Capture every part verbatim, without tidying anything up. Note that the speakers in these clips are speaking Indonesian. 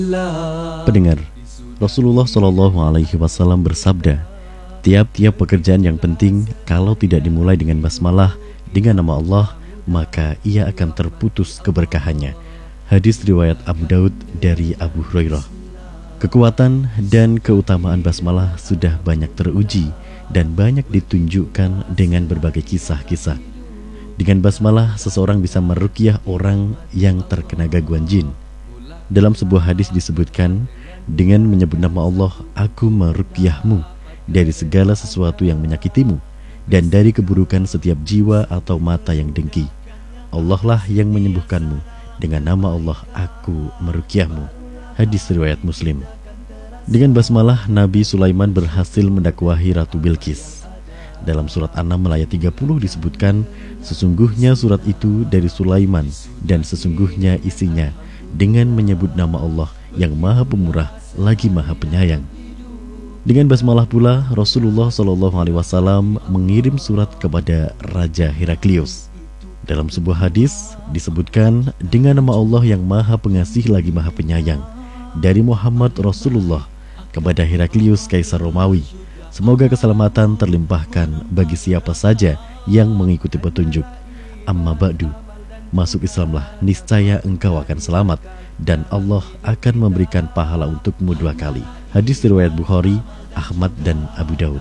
Pendengar, Rasulullah shallallahu alaihi wasallam bersabda, tiap-tiap pekerjaan yang penting kalau tidak dimulai dengan basmalah dengan nama Allah, maka ia akan terputus keberkahannya. Hadis riwayat Abu Daud dari Abu Hurairah. Kekuatan dan keutamaan basmalah sudah banyak teruji dan banyak ditunjukkan dengan berbagai kisah-kisah. Dengan basmalah, seseorang bisa meruqyah orang yang terkena gangguan jin. Dalam sebuah hadis disebutkan, dengan menyebut nama Allah, aku meruqyahmu dari segala sesuatu yang menyakitimu dan dari keburukan setiap jiwa atau mata yang dengki. Allah lah yang menyembuhkanmu. Dengan nama Allah, aku meruqyahmu. Hadis riwayat Muslim. Dengan basmalah, Nabi Sulaiman berhasil mendakwahi Ratu Bilqis. Dalam surat An-Naml ayat tiga puluh disebutkan, sesungguhnya surat itu dari Sulaiman dan sesungguhnya isinya dengan menyebut nama Allah yang Maha Pemurah lagi Maha Penyayang. Dengan basmalah pula Rasulullah shallallahu alaihi wasallam mengirim surat kepada Raja Heraklius. Dalam sebuah hadis disebutkan dengan nama Allah yang Maha Pengasih lagi Maha Penyayang, dari Muhammad Rasulullah kepada Heraklius Kaisar Romawi. Semoga keselamatan terlimpahkan bagi siapa saja yang mengikuti petunjuk. Amma ba'du, masuk Islamlah, niscaya engkau akan selamat dan Allah akan memberikan pahala untukmu dua kali. Hadis riwayat Bukhari, Ahmad dan Abu Daud.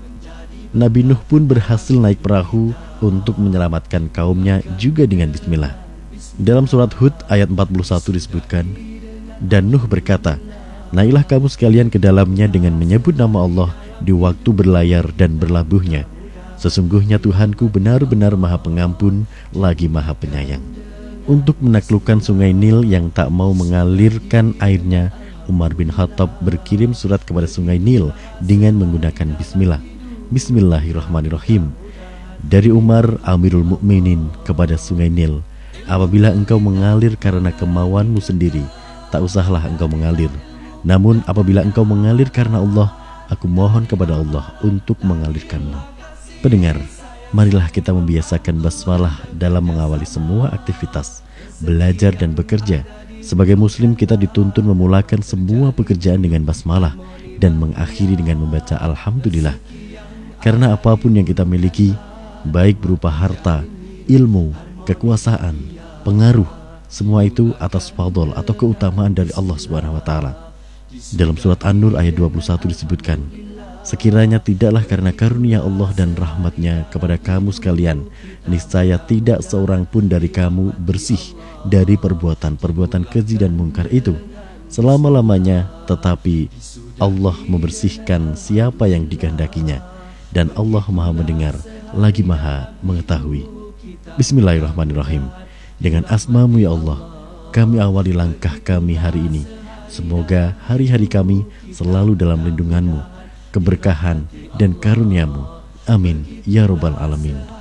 Nabi Nuh pun berhasil naik perahu untuk menyelamatkan kaumnya juga dengan bismillah. Dalam surat Hud ayat empat puluh satu disebutkan, dan Nuh berkata, naiklah kamu sekalian ke dalamnya dengan menyebut nama Allah di waktu berlayar dan berlabuhnya. Sesungguhnya Tuhanku benar-benar Maha Pengampun lagi Maha Penyayang. Untuk menaklukkan sungai Nil yang tak mau mengalirkan airnya, Umar bin Khattab berkirim surat kepada sungai Nil dengan menggunakan bismillah. Bismillahirrahmanirrahim. Dari Umar Amirul Mukminin kepada sungai Nil, apabila engkau mengalir karena kemauanmu sendiri, tak usahlah engkau mengalir. Namun apabila engkau mengalir karena Allah, aku mohon kepada Allah untuk mengalirkanmu. Pendengar, marilah kita membiasakan basmalah dalam mengawali semua aktivitas, belajar dan bekerja. Sebagai muslim, kita dituntun memulakan semua pekerjaan dengan basmalah dan mengakhiri dengan membaca Alhamdulillah. Karena apapun yang kita miliki, baik berupa harta, ilmu, kekuasaan, pengaruh, semua itu atas fadl atau keutamaan dari Allah subhanahu wa taala. Dalam surat An-Nur ayat dua puluh satu disebutkan, sekiranya tidaklah karena karunia Allah dan rahmatnya kepada kamu sekalian, niscaya tidak seorang pun dari kamu bersih dari perbuatan-perbuatan keji dan mungkar itu selama-lamanya, tetapi Allah membersihkan siapa yang dikehendakinya, dan Allah Maha Mendengar lagi Maha Mengetahui. Bismillahirrahmanirrahim. Dengan asma-Mu ya Allah, kami awali langkah kami hari ini. Semoga hari-hari kami selalu dalam lindungan-Mu, keberkahan dan karunia-Mu. Amin ya Rabbal Alamin.